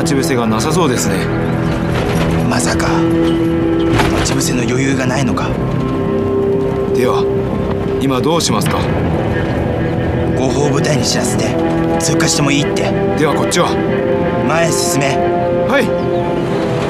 待ち伏せがなさそうですね。 まさか待ち伏せの余裕がないのか。 では今どうしますか。 後方部隊に知らせて通過してもいいって。 ではこっちは。 前へ進め。 はい。